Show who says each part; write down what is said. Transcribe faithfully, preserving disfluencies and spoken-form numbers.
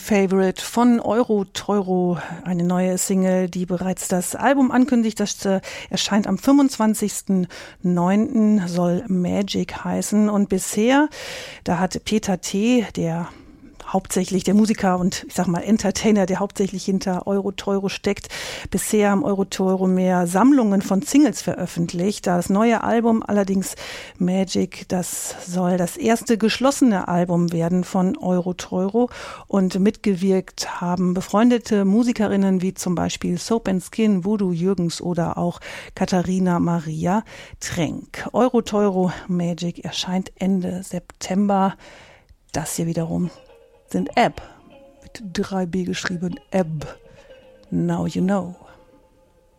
Speaker 1: Favorite von Euro Teuro, eine neue Single, die bereits das Album ankündigt. Das äh, erscheint am fünfundzwanzigsten neunten, soll Magic heißen. Und bisher, da hat Peter T., der hauptsächlich der Musiker und ich sag mal Entertainer, der hauptsächlich hinter Euro Teuro steckt. Bisher haben Euro Teuro mehr Sammlungen von Singles veröffentlicht. Das neue Album allerdings Magic, das soll das erste geschlossene Album werden von Euro Teuro und mitgewirkt haben befreundete Musikerinnen wie zum Beispiel Soap and Skin, Voodoo Jürgens oder auch Katharina Maria Trenk. Euro Teuro Magic erscheint Ende September. Das hier wiederum sind Ebb, mit drei B geschrieben, Ebb. Now you know.